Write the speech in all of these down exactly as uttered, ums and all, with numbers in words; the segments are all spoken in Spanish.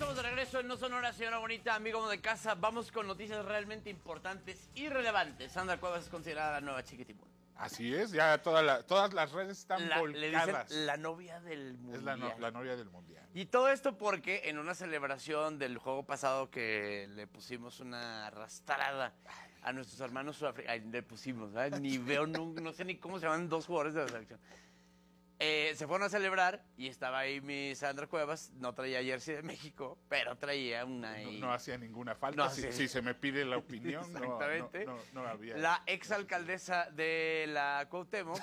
estamos de regreso en No Sonora, señora bonita, amigo de casa. Vamos con noticias realmente importantes y relevantes. Sandra Cuevas es considerada la nueva Chiquitibún. Así es, ya toda la, todas las redes están La, volcadas. le dicen la novia del mundial. Es la, no, la novia del mundial. Y todo esto porque en una celebración del juego pasado que le pusimos una arrastrada a nuestros hermanos sudafricanos, le pusimos, ¿verdad? Ni veo, no, no sé ni cómo se llaman dos jugadores de la selección. Eh, se fueron a celebrar y estaba ahí mi Sandra Cuevas, no traía jersey de México, pero traía una... No, no hacía ninguna falta, No, si, sí. si se me pide la opinión, Exactamente. No, no, no, no había. La exalcaldesa de la Cuauhtémoc.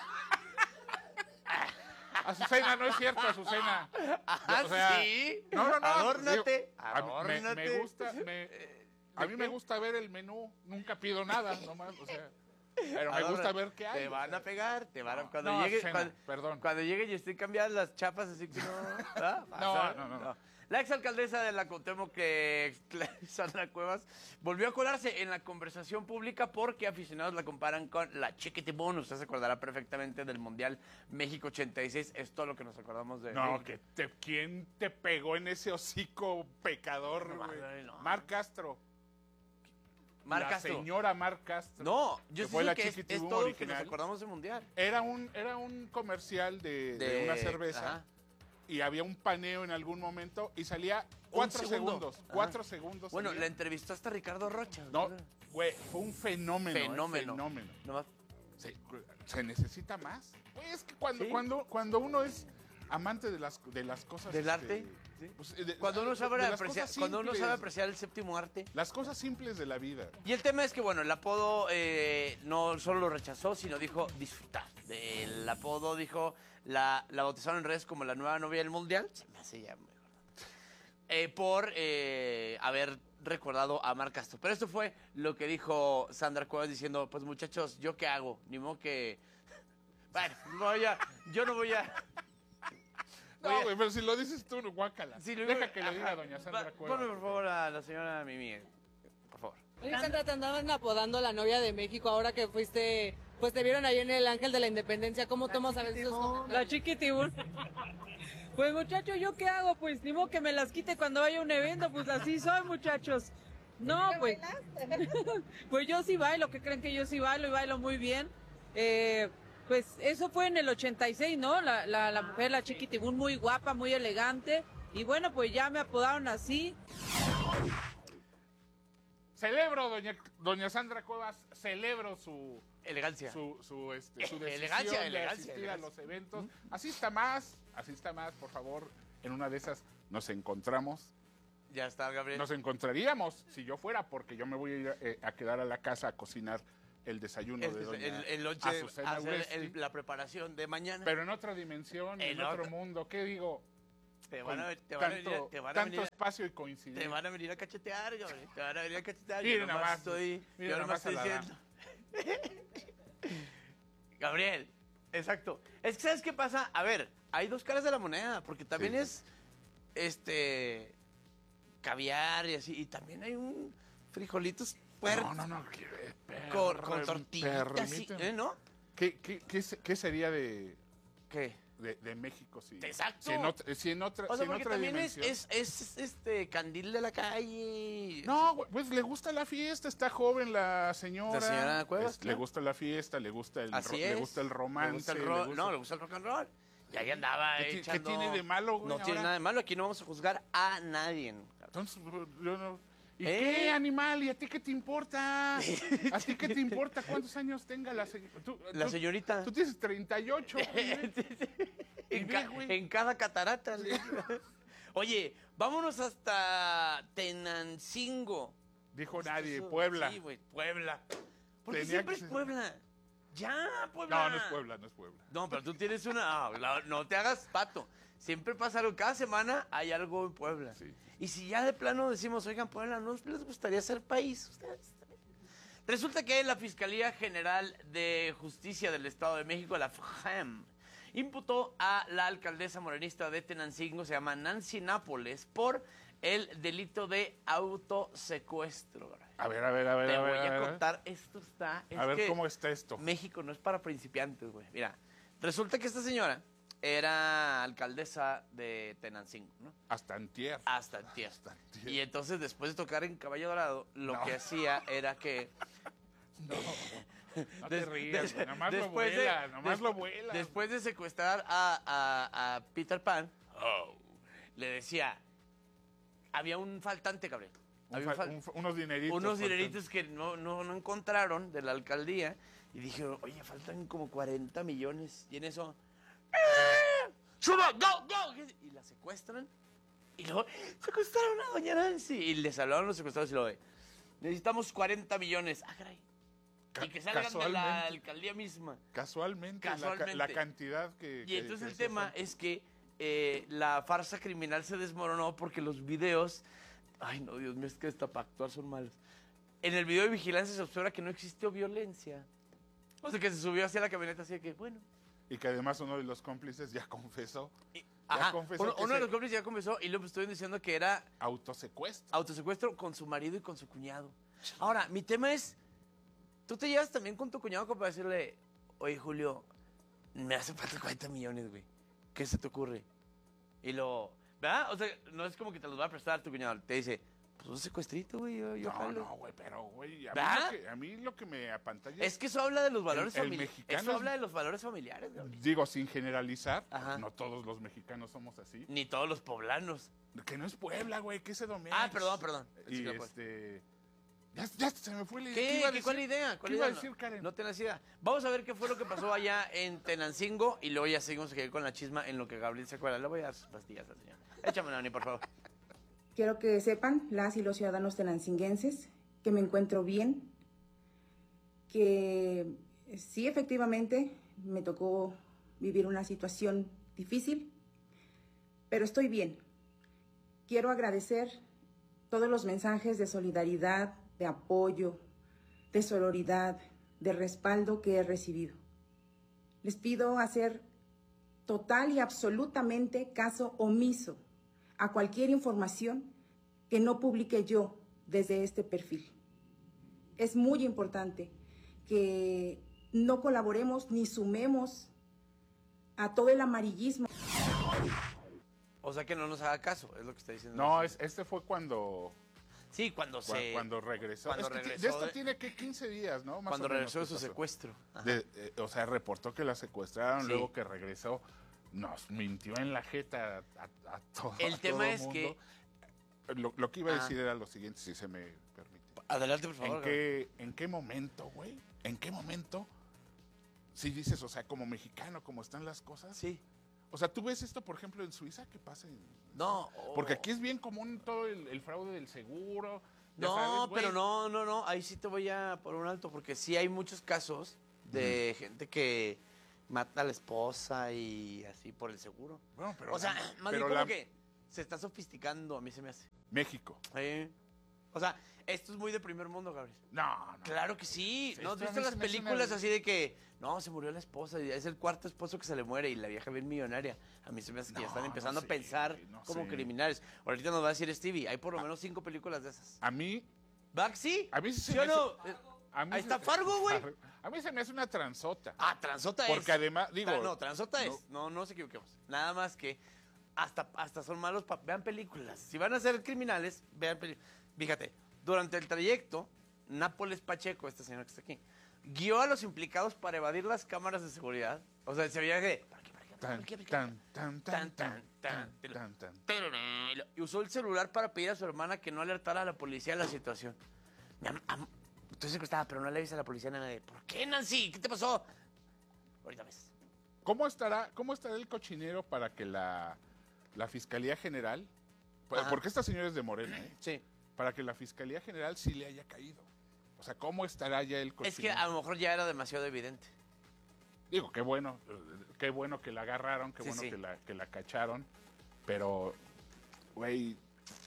Azucena, no es cierto, Azucena. Ah, O sea, sí. No, no, no. Adórnate, Digo, a mí me, adórnate. me gusta, me, a mí me gusta ver el menú, nunca pido nada, nomás, o sea... Pero me Adora, gusta ver qué hay. Te van a pegar, te van a... Cuando no, llegue, Azucena, cuando, perdón. cuando llegue y estén cambiadas las chapas, así que no... ¿ah? No, no, no, no. La exalcaldesa de la Cuauhtémoc, que Sandra Cuevas, volvió a colarse en la conversación pública porque aficionados la comparan con la Chiquitibún. Usted se acordará perfectamente del Mundial México ochenta y seis. Es todo lo que nos acordamos de... No, que te, ¿quién te pegó en ese hocico pecador, No, güey? no. Mar Castro. Mar la Castro. señora Mar Castro. No, yo que sí fue sé la que es, es Chiquitibún todo lo que original. nos acordamos del Mundial. Era un, era un comercial de, de, De- una cerveza ajá. y había un paneo en algún momento y salía cuatro Un segundo. segundos. Ajá. Cuatro segundos. Bueno, salía. la entrevistó hasta Ricardo Rocha. No, güey, fue un fenómeno. eh, Fenómeno. fenómeno. Nomás- Se, se necesita más. Güey, es que cuando, Sí. cuando, cuando uno es amante de las, de las cosas... ¿Del este, arte? Sí. pues, de- Cuando uno de sabe las apreciar, cosas cuando uno simples. sabe apreciar el séptimo arte. Las cosas simples de la vida. Y el tema es que, bueno, el apodo eh, no solo lo rechazó, sino dijo disfrutar. El apodo dijo, la, la bautizaron en redes como la nueva novia del mundial. Se me hace ya muy gordo. Eh, por eh, haber recordado a Mar Castro. Pero esto fue lo que dijo Sandra Cuevas diciendo, pues muchachos, ¿yo qué hago? Ni modo que... Bueno, voy a, yo no voy a... voy No, a- güey, pero si lo dices tú, no, guácala. Sí, lo- Deja que lo ajá. diga doña Sandra Va- Cuevas. Ponme, por favor, a la señora Mimi. Por favor. Oye, Sandra, te andaban apodando la novia de México ahora que fuiste, pues te vieron ahí en el Ángel de la Independencia. ¿Cómo tomas a veces esos comentarios? La Chiquitibún. Pues muchacho, ¿yo qué hago? Pues ni modo que me las quite cuando haya un evento, pues así soy, muchachos. No, pues. Pues yo sí bailo, que creen que yo sí bailo y bailo muy bien. Eh, pues eso fue en el ochenta y seis, ¿no? La, la, la mujer, la Chiquitibún, muy guapa, muy elegante. Y bueno, pues ya me apodaron así. Celebro, doña, doña Sandra Cuevas, celebro su... Elegancia. Su, su, este, su decisión Elegancia, de elegancia, asistir elegancia. a los eventos. Asista más, asista más, por favor. En una de esas nos encontramos. Ya está, Gabriel. Nos encontraríamos si yo fuera, porque yo me voy a ir eh, a quedar a la casa a cocinar el desayuno el, de doña el, el lonche, Azucena hacer Uresti. el- la preparación de mañana. Pero en otra dimensión, en, En otro otra- mundo. ¿Qué digo? te van a, Con te van a tanto, venir, te van a tanto venir, espacio y te coincidencia. van a venir a cachetear, Gabriel. Te van a venir a cachetear. Miren yo nomás nomás, estoy, miren yo nomás nomás estoy a la diciendo. Gabriel, exacto. Es que, ¿sabes qué pasa? A ver, hay dos caras de la moneda, porque también Sí. es, este, caviar y así, y también hay un frijolitos puercos No, no, no. que- eh, con, con perm- tortillitas, sí, permíteme. ¿eh, ¿no? ¿Qué, qué, qué, se- qué sería de, ¿Qué? de, de México si, Exacto. si en otra, si en otra, O si sea, en porque otra también es, dimensión? es, es, este candil de la calle. No, güey, pues le gusta la fiesta, está joven la señora. La señora Cuevas, Es- claro. Le gusta la fiesta, le gusta el, Así ro- es. le gusta el romance. Le gusta el le ro- gusta- No, le gusta el rock and roll. Y ahí andaba ¿Qué ti- echando... qué tiene de malo, güey, No tiene ahora? nada de malo. Aquí no vamos a juzgar a nadie. Entonces, yo no... ¿Y ¿Eh? qué, animal? ¿Y a ti qué te importa? ¿A ti qué te importa cuántos años tenga la señorita? La señorita. Tú tienes treinta y ocho, güey. En, ve, ca- güey. en cada catarata. le- Oye, vámonos hasta Tenancingo. Dijo nadie, Eso- Puebla. Sí, güey, Puebla. Porque Tenía siempre que es ser- Puebla. Ya, Puebla. No, no es Puebla, no es Puebla. No, pero tú tienes una... ah, la- no te hagas pato. Siempre pasa algo. Cada semana hay algo en Puebla. Sí. Y si ya de plano decimos, oigan, Puebla, ¿no les gustaría ser país? Ustedes también. Resulta que la Fiscalía General de Justicia del Estado de México, la F G E M, imputó a la alcaldesa morenista de Tenancingo, se llama Nancy Nápoles, por el delito de autosecuestro. A ver, a ver, a ver. Te a voy ver, a ver. contar, esto está... es A ver que cómo está esto. México no es para principiantes, güey. Mira, resulta que esta señora era alcaldesa de Tenancingo, ¿no? Hasta antier. Hasta antier. Hasta antier. Y entonces, después de tocar en Caballo Dorado, lo No. que hacía era que... No, no te Des- rías, des- güey, nomás lo después de- vuela, nomás des- lo vuela. Después de secuestrar a, a- a Peter Pan, oh, le decía, había un faltante, Gabriel. Un Había un fa- fal- un fa- unos dineritos. unos faltan. dineritos que no, no, no encontraron de la alcaldía. Y dije, oye, faltan como cuarenta millones. Y en eso, ¡eh! ¡Suba! ¡Go, go! Y la secuestran. Y luego, secuestraron a doña Nancy. Y les hablaron los secuestrados y lo ve. Necesitamos cuarenta millones. Ah, caray. Ca- Y que salgan de la casualmente. alcaldía misma. Casualmente, la ca- Casualmente. La, cantidad que... Y que- entonces que el se tema hace. es que eh, la farsa criminal se desmoronó porque los videos... Ay, no, Dios mío, es que hasta para actuar son malos. En el video de vigilancia se observa que no existió violencia. O sea, que se subió hacia la camioneta así de que, bueno... Y que además uno de los cómplices ya confesó. y- ajá, confesó uno, que uno de se- los cómplices ya confesó y luego me estoy diciendo que era Autosecuestro. autosecuestro con su marido y con su cuñado. Ahora, mi tema es, tú te llevas también con tu cuñado como para decirle, oye, Julio, me hace falta cuarenta millones, güey. ¿Qué se te ocurre? Y lo, ¿verdad? O sea, no es como que te los va a prestar tu cuñado. Te dice, pues un secuestrito, güey, yo, yo No, jalo. no, güey, pero, güey, a, mí ¿verdad? lo que- a mí lo que me apantalla Es que eso habla de los valores el familiares. mexicano Eso es- habla de los valores familiares, Gabriel. digo, sin generalizar, Ajá. no todos los mexicanos somos así. Ni todos los poblanos. Que no es Puebla, güey, que es Edomex. Ah, perdón, perdón. Y Sí, pues. este... Ya, ya se me fue la idea. ¿Qué? iba a ¿Qué- ¿Cuál decir? idea? ¿Cuál ¿Qué idea? iba a decir, Karen? No, no tenés idea. Vamos a ver qué fue lo que pasó allá en Tenancingo y luego ya seguimos aquí con la chisma en lo que Gabriel se acuerda. Le voy a dar sus pastillas al señor. Échame, Nani, por favor. Quiero que sepan, las y los ciudadanos tenancinguenses, que me encuentro bien, que sí, efectivamente, me tocó vivir una situación difícil, pero estoy bien. Quiero agradecer todos los mensajes de solidaridad, de apoyo, de sororidad, de respaldo que he recibido. Les pido hacer total y absolutamente caso omiso a cualquier información que no publique yo desde este perfil. Es muy importante que no colaboremos ni sumemos a todo el amarillismo. O sea que no nos haga caso, es lo que está diciendo. No, es, este fue cuando, Sí, cuando cua- se... cuando regresó. cuando Es que ti- regresó de esto de- tiene que quince días, ¿no? Más cuando o menos regresó de que su pasó. secuestro. Ajá. De- eh, o sea, reportó que la secuestraron, Sí. luego que regresó. Nos mintió en la jeta a, a- a todo El a tema todo es mundo. que... Lo, lo que iba a Ah. decir era lo siguiente, si se me permite. Adelante, por favor. ¿En qué, ¿En qué momento, güey? ¿En qué momento? Si dices, o sea, como mexicano, como están las cosas. Sí. O sea, tú ves esto, por ejemplo, en Suiza, ¿qué pasa? en- No. Porque oh. aquí es bien común todo el, el fraude del seguro. ya No, sabes, güey. pero no, no, no. Ahí sí te voy a por un alto, porque sí hay muchos casos de gente que mata a la esposa y así por el seguro. Bueno, pero O sea, la- más pero bien como la- que se está sofisticando, a mí se me hace. México. Eh, O sea, esto es muy de primer mundo, Gabriel. No, no. Claro que sí. Sí, ¿No has esto a visto mí las se me hace películas una- así de que, no, se murió la esposa y es el cuarto esposo que se le muere y la vieja bien millonaria? A mí se me hace que ya No, están no empezando sé, a pensar güey, no como sé. criminales. Ahorita nos va a decir Stevie, hay por lo menos cinco películas de esas. A mí, ¿Va que sí? a mí sí se ¿Sí me o no? hace- a mí Ahí se- está Fargo, güey. A mí se me hace una transota. Ah, Transota es. Porque además, digo... Tra- no, Transota no- es. No, no nos equivoquemos. Nada más que hasta, hasta son malos. pa- Vean películas. Si van a ser criminales, vean películas. Fíjate, durante el trayecto, Nápoles Pacheco, este señor que está aquí, guió a los implicados para evadir las cámaras de seguridad. O sea, se veía que... por aquí, por aquí, por Tan, aquí, por aquí. tan, tan, tan, tan, tan, tan, tan, tan. Y usó el celular para pedir a su hermana que no alertara a la policía de la situación. Mi am- am- Estoy secuestrada, pero no le avisas a la policía nada de... ¿Por qué, Nancy? ¿Qué te pasó? Ahorita ves. ¿Cómo estará, cómo estará el cochinero para que la, la Fiscalía General, por- Ajá. porque esta señora es de Morena, ¿eh? Sí. Para que la Fiscalía General sí le haya caído? O sea, ¿cómo estará ya el cochinero? Es que a lo mejor ya era demasiado evidente. Digo, qué bueno, eh, qué bueno que la agarraron, qué Sí, bueno sí. Que, la, que la cacharon, pero, güey,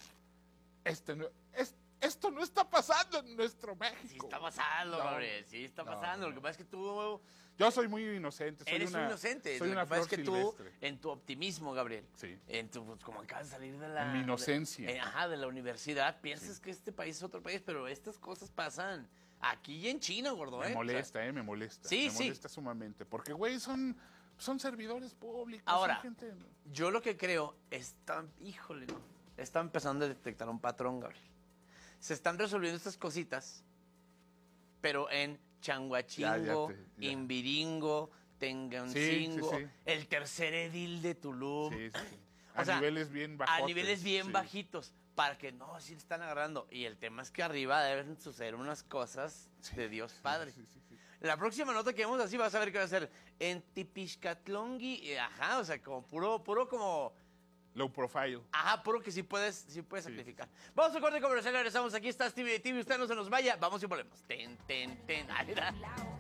este no, es, esto no está pasando en nuestro México. Sí está pasando, No. Gabriel, sí está No, pasando. no. Lo que pasa es que tú Yo soy muy inocente, soy eres una, un inocente. soy Lo una que pasa es flor que tú, silvestre. en tu optimismo, Gabriel, Sí. en tu, pues, como acabas de salir de la... En mi inocencia. de- eh, ajá, de la universidad, piensas que este país es otro país, pero estas cosas pasan aquí y en China, gordo, Me ¿eh? molesta, eh, me molesta. Sí, me sí. molesta sumamente. Porque, güey, son, son servidores públicos. Ahora, son gente... yo lo que creo, están, híjole, no, está empezando a detectar un patrón, Gabriel. Se están resolviendo estas cositas, pero en Changuachingo, Ya, ya te- ya. Imbiringo, Tengancingo, Sí, sí, sí. el tercer edil de Tulum. Sí, sí, sí. O A sea, niveles bien bajotes. A niveles bien sí. bajitos, para que no, sí le están agarrando. Y el tema es que arriba deben suceder unas cosas de Dios Padre. Sí, sí, sí. La próxima nota que vemos así vas a ver qué va a ser en Tipiscatlongui, eh, ajá, o sea, como puro, puro como, Low profile. ajá, puro que sí puedes, sí puedes sacrificar. Vamos a corte comercial, regresamos, aquí está Stevie de T V, usted no se nos vaya, vamos y volvemos. Ten, ten, ten, ahí está.